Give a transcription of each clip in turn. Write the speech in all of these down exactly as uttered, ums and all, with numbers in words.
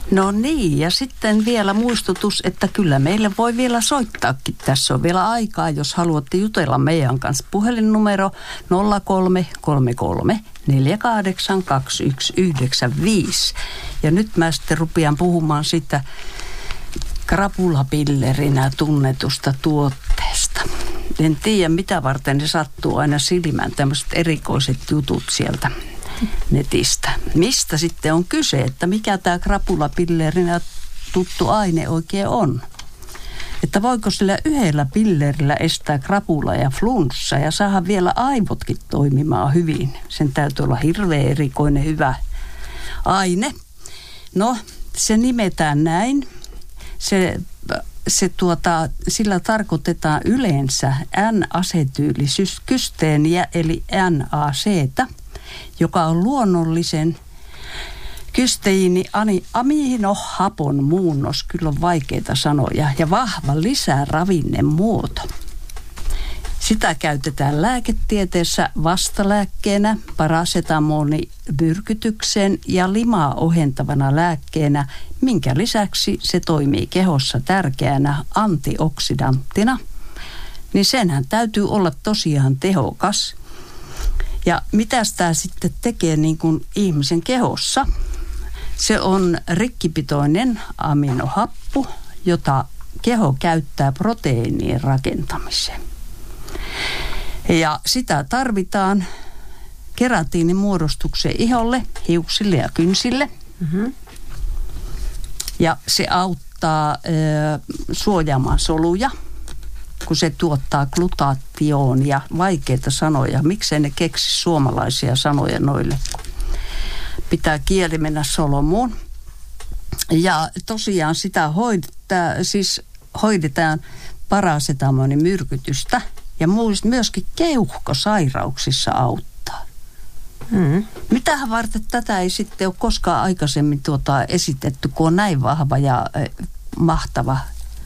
No niin, ja sitten vielä muistutus, että kyllä meille voi vielä soittaakin. Tässä on vielä aikaa, jos haluatte jutella meidän kanssa. Puhelinnumero nolla kolme kolme kolme neljä kahdeksan kaksi yksi yhdeksän viisi. Ja nyt mä sitten rupean puhumaan sitä krapulapillerinä tunnetusta tuotteesta. En tiedä, mitä varten ne sattuu aina silmään, tämmöiset erikoiset jutut sieltä netistä. Mistä sitten on kyse, että mikä tämä krapulapillerinä tuttu aine oikein on? Että voiko sillä yhdellä pillerillä estää krapula ja flunssa ja saada vielä aivotkin toimimaan hyvin? Sen täytyy olla hirveän erikoinen hyvä aine. No, se nimetään näin. Se, se tuota, sillä tarkoitetaan yleensä N-asetyylisysteeniä eli N A C:tä, joka on luonnollisen kysteiini-aminohapon muunnos, kyllä on vaikeita sanoja, ja vahva lisäravinnemuoto. Sitä käytetään lääketieteessä vastalääkkeenä, parasetamolin-myrkytykseen ja limaa ohentavana lääkkeenä, minkä lisäksi se toimii kehossa tärkeänä antioksidanttina. Niin senhän täytyy olla tosiaan tehokas. Ja mitä tämä sitten tekee niin kuin ihmisen kehossa? Se on rikkipitoinen aminohappo, jota keho käyttää proteiinien rakentamiseen. Ja sitä tarvitaan keratiinin muodostukseen iholle, hiuksille ja kynsille. Mm-hmm. Ja se auttaa ö, suojaamaan soluja, kun se tuottaa glutaationia, vaikeita sanoja. Miksei ne keksi suomalaisia sanoja noille, kun pitää kieli mennä solmuun. Ja tosiaan sitä hoidetaan, siis hoidetaan parasetamolin myrkytystä ja myöskin keuhkosairauksissa auttaa. Mm. Mitähän varten tätä ei sitten ole koskaan aikaisemmin tuota esitetty, kun on näin vahva ja eh, mahtava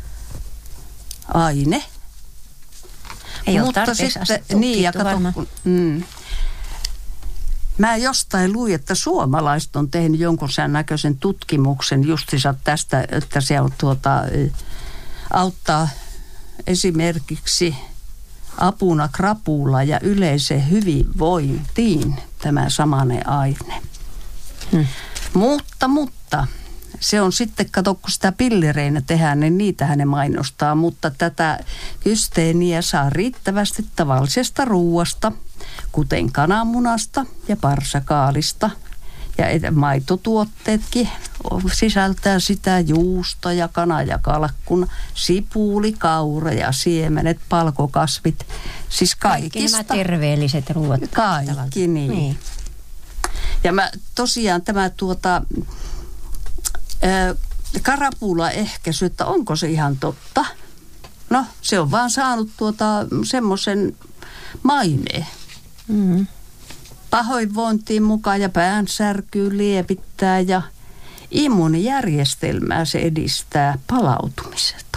aine. Ei ole Mutta tarpeeksi sitten, niin, ja kato, kun, mm, mä jostain luin, että suomalaiset on tehnyt jonkun sen näköisen tutkimuksen justiinsa tästä, että se on tuota, auttaa esimerkiksi apuna krapula ja yleiseen hyvinvointiin tämä samainen aine. Hmm. Mutta, mutta se on sitten, kato, kun sitä pillereinä tehdään, niin niitähän ne mainostaa, mutta tätä kysteeniä saa riittävästi tavallisesta ruuasta, kuten kananmunasta ja parsakaalista. Ja maitotuotteetkin sisältää sitä, juusto ja kana ja kalkkuna, sipuli, kaura ja siemenet, palkokasvit. Siis kaikista. Kaikki nämä terveelliset ruoat. Kaikki, niin. niin. Ja mä tosiaan tämä tuota, ää, krapulaehkäisy, että onko se ihan totta? No, se on vaan saanut tuota semmoisen maineen. Mm-hmm. Pahoinvointiin mukaan ja päänsärkyy lievittää ja immuunijärjestelmää se edistää palautumiselta.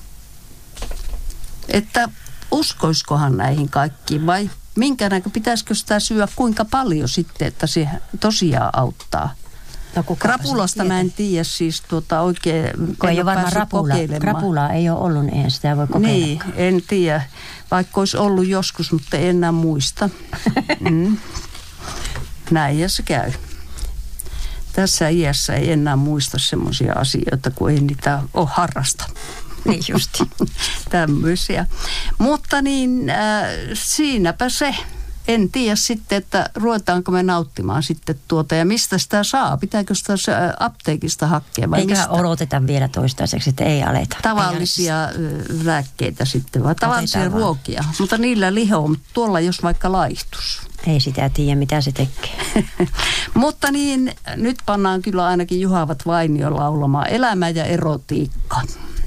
Että uskoiskohan näihin kaikkiin vai minkä näkö, pitäisikö sitä syödä kuinka paljon sitten, että se tosiaan auttaa? No, krapulasta mä en tiedä siis tuota oikein, kun ei ole varmaan rapula, krapulaa ei ole ollut, niin en sitä voi kokeilla. Niin, en tiedä, vaikka olisi ollut joskus, mutta en enää muista. Mm. Näin ja se käy. Tässä iässä ei enää muista semmoisia asioita, kun ei niitä ole harrasta. Niin justi. Tämmöisiä. Mutta niin, äh, siinäpä se. En tiedä sitten, että ruvetaanko me nauttimaan sitten tuota ja mistä sitä saa. Pitääkö sitä apteekista hakea vai eiköhän mistä? Odoteta vielä toistaiseksi, että ei aleta. Tavallisia ei lääkkeitä sitten vai tavallisia Otetaan ruokia. Vaan. Mutta niillä liho, tuolla jos vaikka laihtus. Ei sitä tiedä, mitä se tekee. Mutta niin, nyt pannaan kyllä ainakin Juhavat Vainio laulamaan elämä ja erotiikka.